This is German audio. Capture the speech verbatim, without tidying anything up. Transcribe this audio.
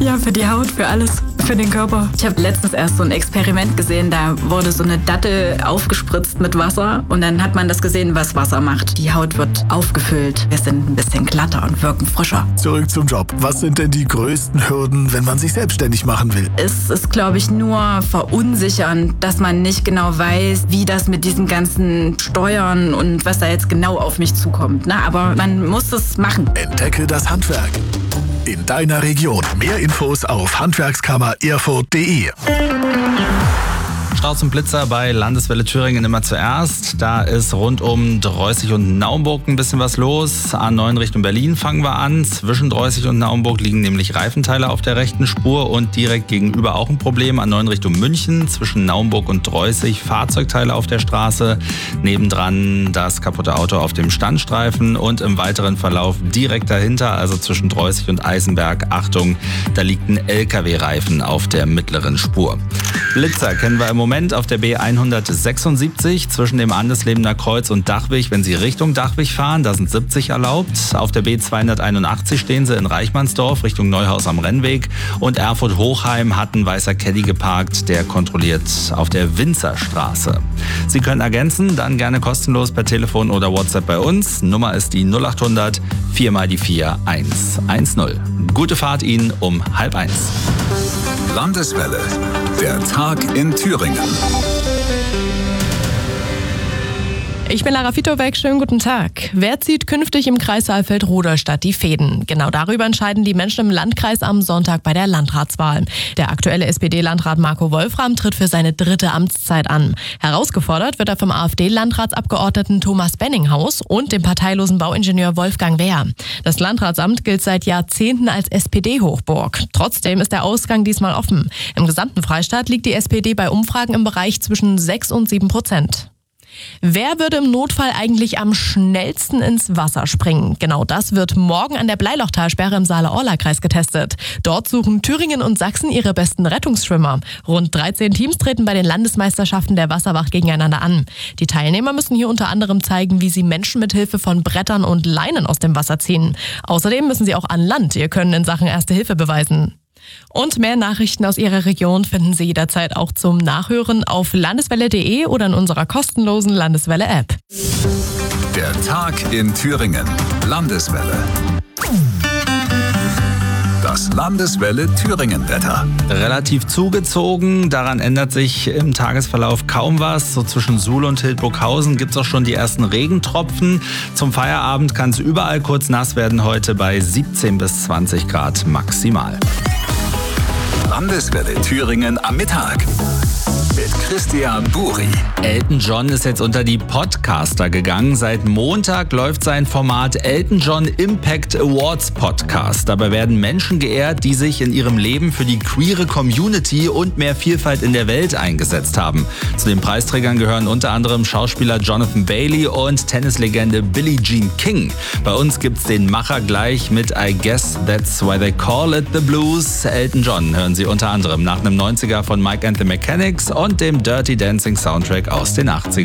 Ja, für die Haut, für alles, für den Körper. Ich habe letztens erst so ein Experiment gesehen, da wurde so eine Dattel aufgespritzt mit Wasser und dann hat man das gesehen, was Wasser macht. Die Haut wird aufgefüllt, wir sind ein bisschen glatter und wirken frischer. Zurück zum Job. Was sind denn die größten Hürden, wenn man sich selbstständig machen will? Es ist, glaube ich, nur verunsichernd, dass man nicht genau weiß, wie das mit diesen ganzen Steuern und was da jetzt genau auf mich zukommt. Na, aber man muss es machen. Entdecke das Handwerk in deiner Region. Mehr Infos auf handwerkskammer erfurt punkt de. Staus und Blitzer bei Landeswelle Thüringen immer zuerst. Da ist rund um Dreußig und Naumburg ein bisschen was los. A neun Richtung Berlin fangen wir an. Zwischen Dreußig und Naumburg liegen nämlich Reifenteile auf der rechten Spur und direkt gegenüber auch ein Problem. A neun Richtung München, zwischen Naumburg und Dreußig Fahrzeugteile auf der Straße. Nebendran das kaputte Auto auf dem Standstreifen und im weiteren Verlauf direkt dahinter, also zwischen Dreußig und Eisenberg, Achtung, da liegt ein L K W-Reifen auf der mittleren Spur. Blitzer kennen wir im Moment auf der B hundertsechsundsiebzig zwischen dem Andeslebener Kreuz und Dachwig. Wenn Sie Richtung Dachwig fahren, da sind siebzig erlaubt. Auf der B zweihunderteinundachtzig stehen Sie in Reichmannsdorf Richtung Neuhaus am Rennweg. Und Erfurt-Hochheim hat ein weißer Caddy geparkt, der kontrolliert auf der Winzerstraße. Sie können ergänzen, dann gerne kostenlos per Telefon oder WhatsApp bei uns. Nummer ist die null achthundert vier mal die vier eins eins null. Gute Fahrt Ihnen um halb eins. Landeswelle, der Tag in Thüringen. Ich bin Lara Fitowek, schönen guten Tag. Wer zieht künftig im Kreis Saalfeld-Rudolstadt die Fäden? Genau darüber entscheiden die Menschen im Landkreis am Sonntag bei der Landratswahl. Der aktuelle S P D-Landrat Marco Wolfram tritt für seine dritte Amtszeit an. Herausgefordert wird er vom AfD-Landratsabgeordneten Thomas Benninghaus und dem parteilosen Bauingenieur Wolfgang Wehr. Das Landratsamt gilt seit Jahrzehnten als S P D-Hochburg. Trotzdem ist der Ausgang diesmal offen. Im gesamten Freistaat liegt die S P D bei Umfragen im Bereich zwischen sechs und sieben Prozent. Wer würde im Notfall eigentlich am schnellsten ins Wasser springen? Genau das wird morgen an der Bleilochtalsperre im Saale-Orla-Kreis getestet. Dort suchen Thüringen und Sachsen ihre besten Rettungsschwimmer. Rund dreizehn Teams treten bei den Landesmeisterschaften der Wasserwacht gegeneinander an. Die Teilnehmer müssen hier unter anderem zeigen, wie sie Menschen mit Hilfe von Brettern und Leinen aus dem Wasser ziehen. Außerdem müssen sie auch an Land ihr Können in Sachen Erste Hilfe beweisen. Und mehr Nachrichten aus Ihrer Region finden Sie jederzeit auch zum Nachhören auf landeswelle punkt de oder in unserer kostenlosen Landeswelle-App. Der Tag in Thüringen. Landeswelle. Das Landeswelle Thüringen-Wetter. Relativ zugezogen, daran ändert sich im Tagesverlauf kaum was. So zwischen Suhl und Hildburghausen gibt es auch schon die ersten Regentropfen. Zum Feierabend kann es überall kurz nass werden, heute bei siebzehn bis zwanzig Grad maximal. Landeswelle Thüringen am Mittag mit Christian Buri. Elton John ist jetzt unter die Podcaster gegangen. Seit Montag läuft sein Format Elton John Impact Awards Podcast. Dabei werden Menschen geehrt, die sich in ihrem Leben für die queere Community und mehr Vielfalt in der Welt eingesetzt haben. Zu den Preisträgern gehören unter anderem Schauspieler Jonathan Bailey und Tennislegende Billie Jean King. Bei uns gibt's den Macher gleich mit I Guess That's Why They Call It The Blues. Elton John hören Sie unter anderem nach einem neunziger von Mike and the Mechanics und dem Dirty Dancing Soundtrack aus den achtzigern.